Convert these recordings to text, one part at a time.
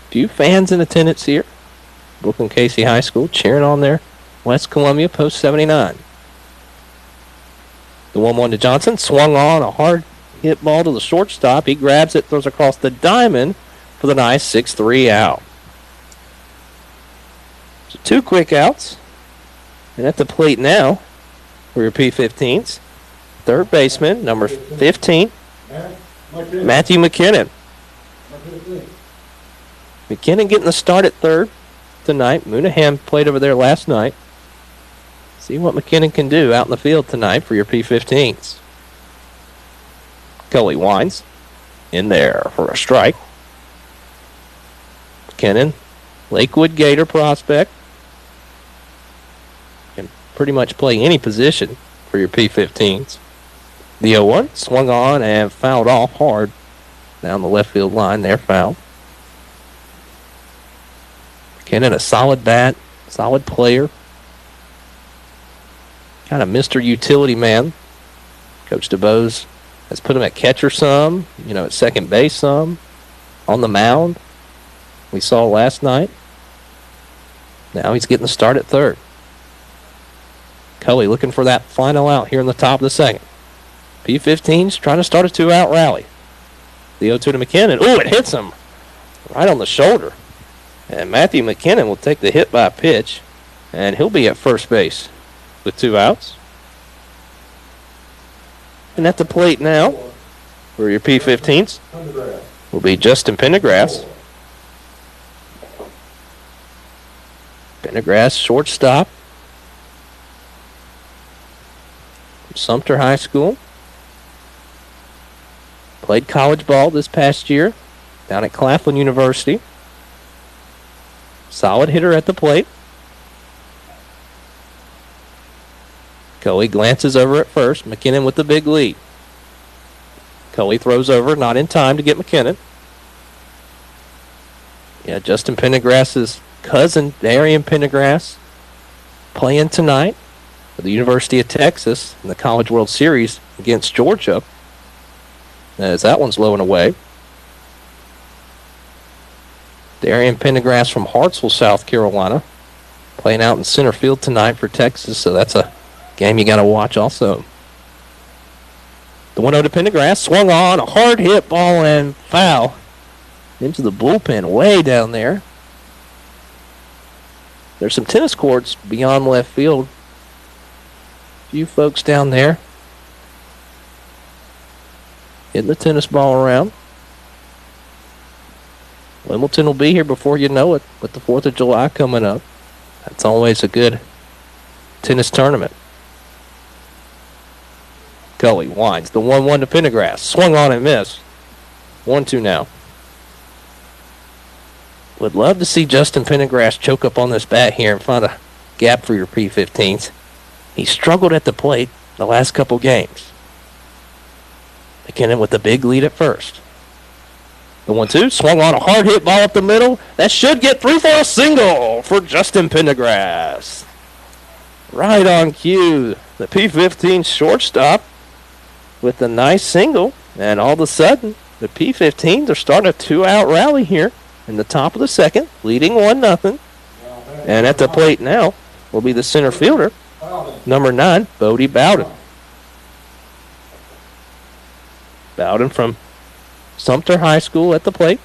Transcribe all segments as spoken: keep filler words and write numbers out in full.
Few fans in attendance here. Brooklyn Casey High School cheering on their West Columbia post seventy-nine. The one one to Johnson, swung on a hard hit ball to the shortstop. He grabs it, throws across the diamond for the nice six three out. So two quick outs. And at the plate now for your P fifteens, third baseman, number fifteen, Matthew McKinnon. McKinnon getting the start at third tonight. Moonaghan played over there last night. See what McKinnon can do out in the field tonight for your P fifteens. Cully winds in there for a strike. McKinnon, Lakewood Gator prospect. Can pretty much play any position for your P fifteens. The oh one swung on and fouled off hard down the left field line. There, foul. McKinnon, a solid bat, solid player. Kind of Mister Utility man. Coach DeBose has put him at catcher some, you know, at second base some, on the mound. We saw last night. Now he's getting the start at third. Cully looking for that final out here in the top of the second. P fifteen's trying to start a two-out rally. The oh two to McKinnon. Ooh, it hits him right on the shoulder. And Matthew McKinnon will take the hit by pitch, and he'll be at first base with two outs. And at the plate now for your P fifteens will be Justin Pendergrass. Pendergrass, shortstop from Sumter High School. Played college ball this past year down at Claflin University. Solid hitter at the plate. Cully glances over at first. McKinnon with the big lead. Cully throws over, not in time to get McKinnon. Yeah, Justin Pendergrass's cousin, Darian Pendergrass, playing tonight for the University of Texas in the College World Series against Georgia. As that one's low and away. Darian Pendergrass from Hartsville, South Carolina, playing out in center field tonight for Texas, so that's a game you got to watch also. The one oh to Pendergrass, swung on, a hard hit ball and foul into the bullpen way down there. There's some tennis courts beyond left field. A few folks down there hitting the tennis ball around. Wimbledon will be here before you know it, with the fourth of July coming up. That's always a good tennis tournament. Cully winds. The one one to Pendergrass. Swung on and missed. one two now. Would love to see Justin Pendergrass choke up on this bat here and find a gap for your P fifteens. He struggled at the plate the last couple games. McKinnon with the big lead at first. The one two, swung on a hard hit ball up the middle. That should get through for a single for Justin Pendergrass. Right on cue. The P fifteen shortstop with a nice single. And all of a sudden, the P fifteens are starting a two-out rally here in the top of the second, leading one nothing. And at the plate now will be the center fielder, number nine, Bodie Bowden. Bowden from Sumter High School at the plate.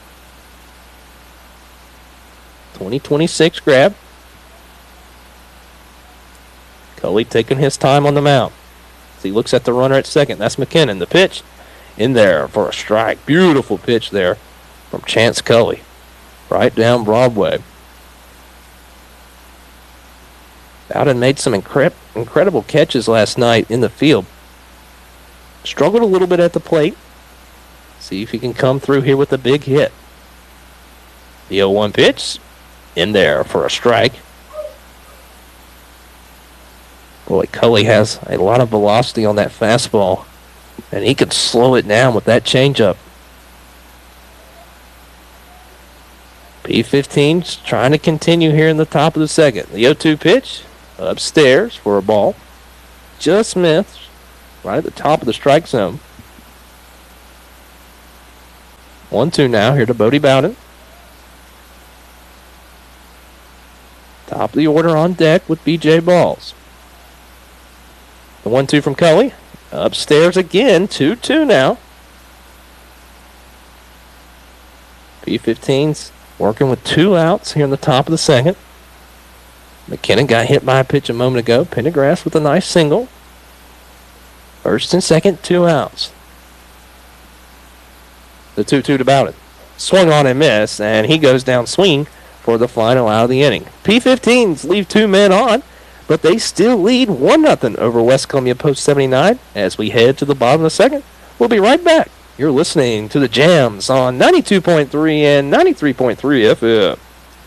twenty twenty-six grab. Cully taking his time on the mound. As he looks at the runner at second. That's McKinnon. The pitch in there for a strike. Beautiful pitch there from Chance Cully. Right down Broadway. Bowden made some incre- incredible catches last night in the field. Struggled a little bit at the plate. See if he can come through here with a big hit. The oh one pitch in there for a strike. Boy, Cully has a lot of velocity on that fastball, and he could slow it down with that changeup. P fifteen's trying to continue here in the top of the second. The oh two pitch upstairs for a ball. Just missed right at the top of the strike zone. one two now here to Bodie Bowden. Top of the order on deck with B J Balls. The one two from Cully. Upstairs again, two two now. P fifteens working with two outs here in the top of the second. McKinnon got hit by a pitch a moment ago. Pendergrass with a nice single. First and second, two outs. The two two to Bowden. Swung on and missed, and he goes down swinging for the final out of the inning. P fifteens leave two men on, but they still lead one nothing over West Columbia Post seventy-nine as we head to the bottom of the second. We'll be right back. You're listening to the Jams on ninety-two point three and ninety-three point three F M.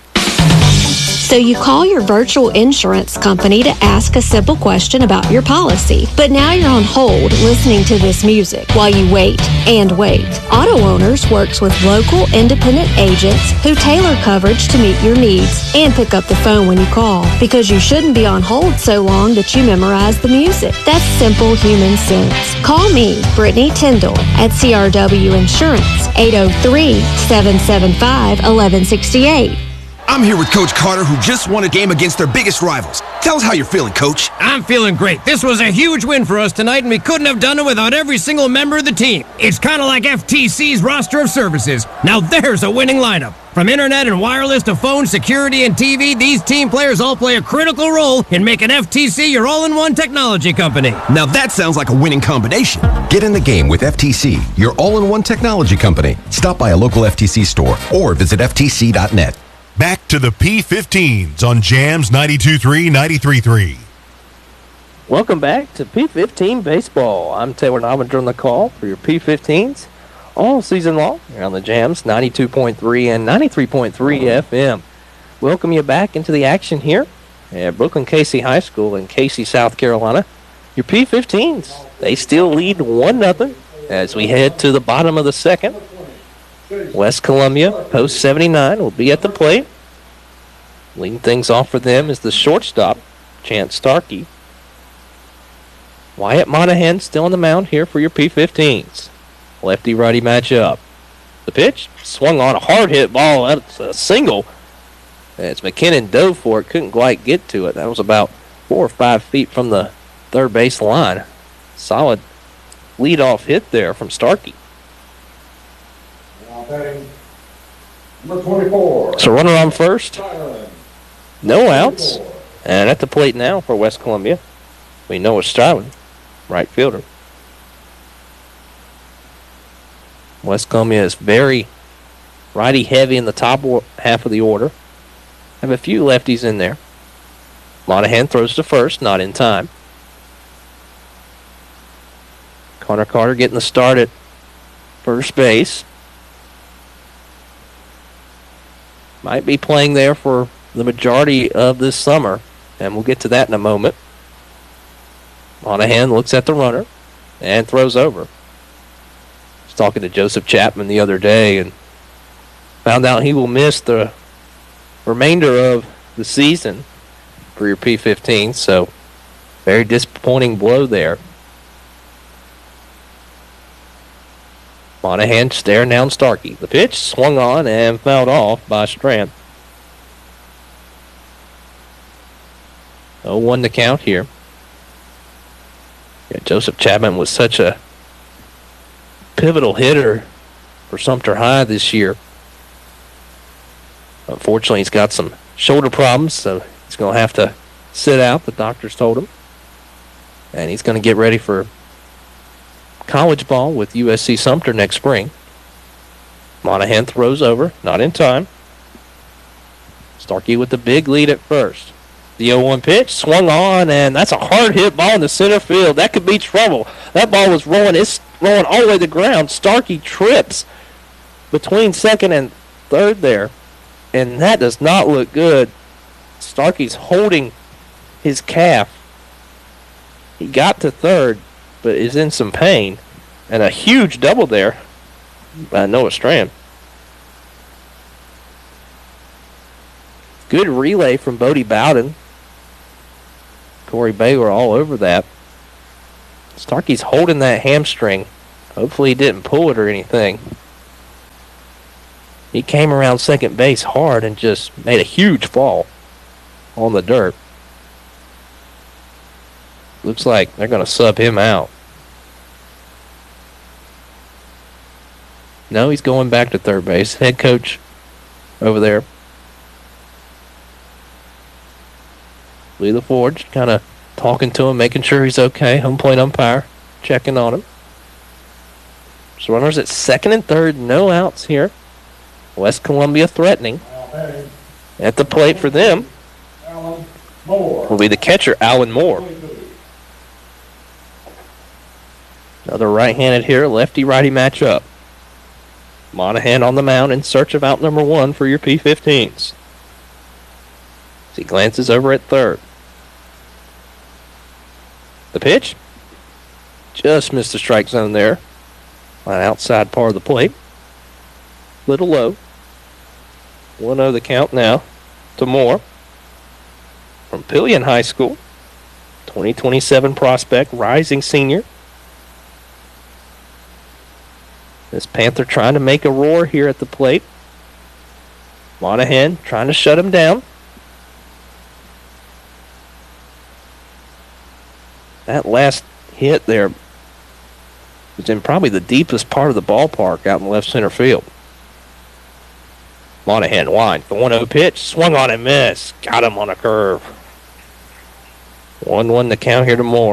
So you call your virtual insurance company to ask a simple question about your policy. But now you're on hold listening to this music while you wait and wait. Auto Owners works with local independent agents who tailor coverage to meet your needs and pick up the phone when you call, because you shouldn't be on hold so long that you memorize the music. That's simple human sense. Call me, Brittany Tyndall, at C R W Insurance, eight oh three, seven seven five, one one six eight. I'm here with Coach Carter, who just won a game against their biggest rivals. Tell us how you're feeling, Coach. I'm feeling great. This was a huge win for us tonight, and we couldn't have done it without every single member of the team. It's kind of like F T C's roster of services. Now there's a winning lineup. From internet and wireless to phone, security, and T V, these team players all play a critical role in making F T C your all-in-one technology company. Now that sounds like a winning combination. Get in the game with F T C, your all-in-one technology company. Stop by a local F T C store or visit F T C dot net. Back to the P fifteens on Jams ninety-two point three, ninety-three point three. Welcome back to P fifteen Baseball. I'm Taylor Novinger on the call for your P fifteens all season long here on the Jams ninety-two point three and ninety-three point three F M. Welcome you back into the action here at Brooklyn Casey High School in Casey, South Carolina. Your P fifteens, they still lead one nothing as we head to the bottom of the second. West Columbia, Post seventy-nine, will be at the plate. Leading things off for them is the shortstop, Chance Starkey. Wyatt Monahan still on the mound here for your P fifteens. Lefty-righty matchup. The pitch, swung on a hard hit ball. That's a single. As McKinnon dove for it, couldn't quite get to it. That was about four or five feet from the third base line. Solid leadoff hit there from Starkey. Number twenty-four. So runner on first. No outs. And at the plate now for West Columbia, we know it's Styron, right fielder. West Columbia is very righty heavy in the top half of the order. Have a few lefties in there. Monahan throws to first, not in time. Connor Carter getting the start at first base. Might be playing there for the majority of this summer, and we'll get to that in a moment. Monahan looks at the runner and throws over. I was talking to Joseph Chapman the other day and found out he will miss the remainder of the season for your P fifteen, so very disappointing blow there. Monahan staring down Starkey. The pitch swung on and fouled off by Strand. oh one to count here. Yeah, Joseph Chapman was such a pivotal hitter for Sumter High this year. Unfortunately, he's got some shoulder problems, so he's going to have to sit out, the doctors told him. And he's going to get ready for college ball with U S C Sumter next spring. Monahan throws over, not in time. Starkey with the big lead at first. The oh one pitch swung on, and that's a hard hit ball in the center field. That could be trouble. That ball was rolling. It's rolling all the way to the ground. Starkey trips between second and third there, and that does not look good. Starkey's holding his calf. He got to third, but is in some pain. And a huge double there by Noah Strand. Good relay from Bodie Bowden. Corey Baylor all over that. Starkey's holding that hamstring. Hopefully he didn't pull it or anything. He came around second base hard and just made a huge fall on the dirt. Looks like they're going to sub him out. No, he's going back to third base. Head coach over there, Lee LaForge, kind of talking to him, making sure he's okay. Home plate umpire checking on him. So runners at second and third, no outs here. West Columbia threatening. At the plate for them will be the catcher, Alan Moore. Another right-handed here, lefty-righty matchup. Monahan on the mound in search of out number one for your P fifteens. As he glances over at third. The pitch. Just missed the strike zone there. On the outside part of the plate. Little low. one oh the count now to Moore. From Pillion High School. twenty twenty-seven prospect, rising senior. This Panther trying to make a roar here at the plate. Monahan trying to shut him down. That last hit there was in probably the deepest part of the ballpark out in left center field. Monahan winds. The one oh pitch. Swung on and missed. Got him on a curve. one one the count here to Moore.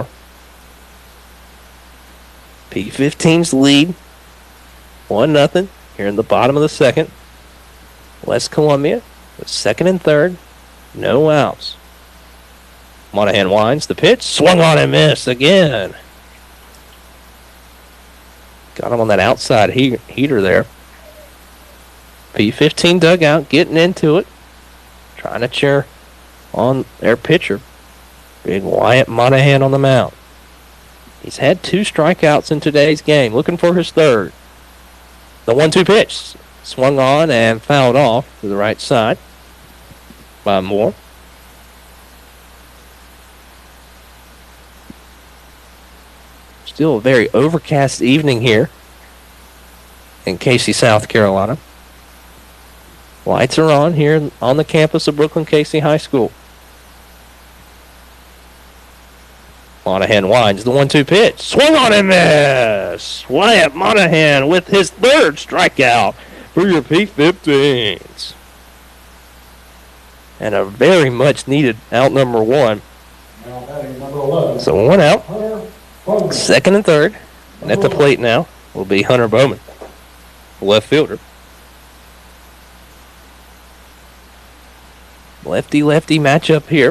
P fifteen's lead. one nothing here in the bottom of the second. West Columbia with second and third. No outs. Monahan winds. The pitch. Swung on and missed again. Got him on that outside he- heater there. P fifteen dugout getting into it. Trying to cheer on their pitcher. Big Wyatt Monahan on the mound. He's had two strikeouts in today's game. Looking for his third. The one two pitch. Swung on and fouled off to the right side by Moore. Still a very overcast evening here in Casey, South Carolina. Lights are on here on the campus of Brooklyn Casey High School. Monahan winds the one two pitch. Swung on and missed. Wyatt Monahan with his third strikeout for your P fifteens. And a very much needed out number one. So one out. Second and third. And at the plate now will be Hunter Bowman, left fielder. Lefty-lefty matchup here.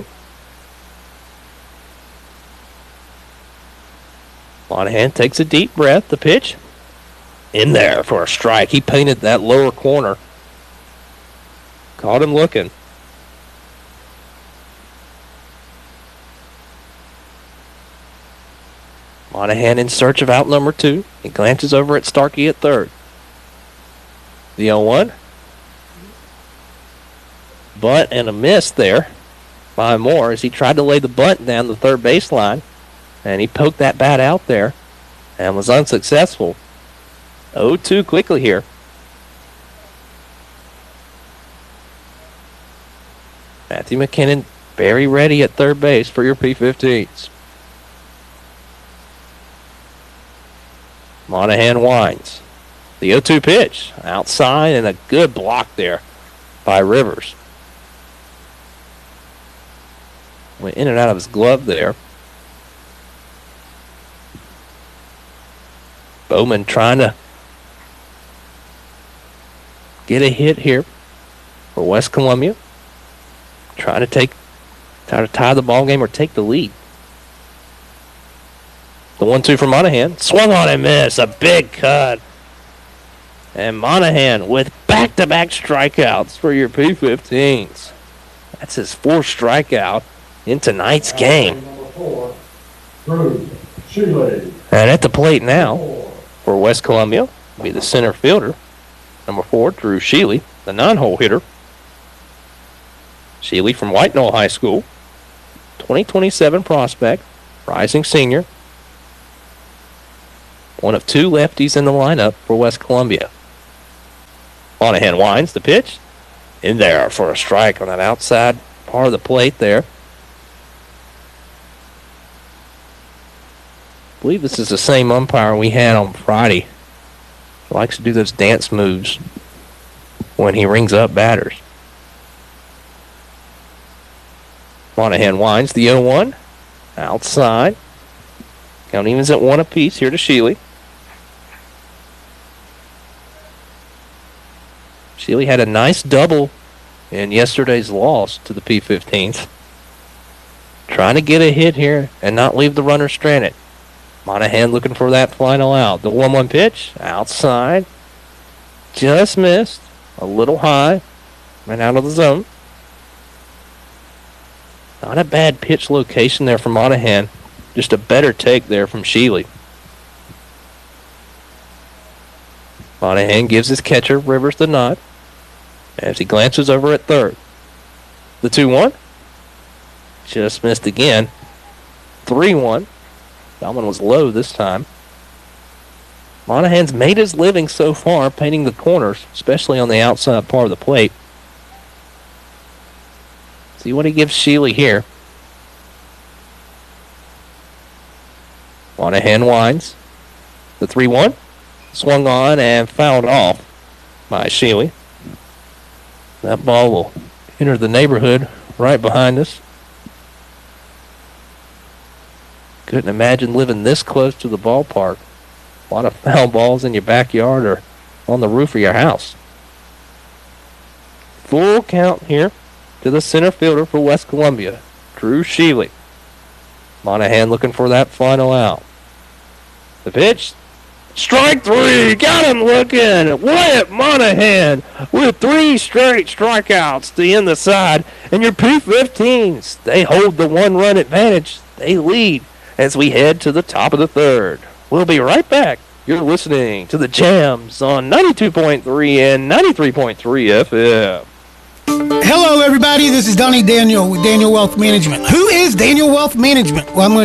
Monahan takes a deep breath. The pitch. In there for a strike. He painted that lower corner. Caught him looking. Monahan in search of out number two. He glances over at Starkey at third. The oh one. Bunt and a miss there by Moore as he tried to lay the bunt down the third baseline. And he poked that bat out there and was unsuccessful. oh two quickly here. Matthew McKinnon very ready at third base for your P fifteens. Monahan winds. The oh two pitch. Outside and a good block there by Rivers. Went in and out of his glove there. Bowman trying to get a hit here for West Columbia. Trying to take, try to tie the ball game or take the lead. The one two for Monahan. Swung on and missed. A big cut. And Monahan with back-to-back strikeouts for your P fifteens. That's his fourth strikeout in tonight's game. And at the plate now for West Columbia will be the center fielder. Number four, Drew Sheely, the nine-hole hitter. Sheely from White Knoll High School. twenty twenty-seven prospect, rising senior. One of two lefties in the lineup for West Columbia. Monahan winds the pitch. In there for a strike on that outside part part of the plate there. I believe this is the same umpire we had on Friday. He likes to do those dance moves when he rings up batters. Monahan winds the oh one. Outside. Count evens at one apiece here to Sheely. Sheely had a nice double in yesterday's loss to the P fifteens. Trying to get a hit here and not leave the runner stranded. Monahan looking for that final out. The one one pitch. Outside. Just missed. A little high. Went out of the zone. Not a bad pitch location there for Monahan. Just a better take there from Sheely. Monahan gives his catcher, Rivers, the nod as he glances over at third. The two one. Just missed again. three one. That one was low this time. Monahan's made his living so far painting the corners, especially on the outside part of the plate. See what he gives Sheely here. Monahan winds. The three one. Swung on and fouled off by Sheely. That ball will enter the neighborhood right behind us. Couldn't imagine living this close to the ballpark. A lot of foul balls in your backyard or on the roof of your house. Full count here to the center fielder for West Columbia, Drew Sheely. Monahan looking for that final out. The pitch. Strike three. Got him looking. Wyatt Monahan with three straight strikeouts to end the side. And your P fifteens, they hold the one-run advantage. They lead as we head to the top of the third. We'll be right back. You're listening to the Jams on ninety-two point three and ninety-three point three F M. Hello, everybody. This is Donnie Daniel with Daniel Wealth Management. Who is Daniel Wealth Management? Well, I'm going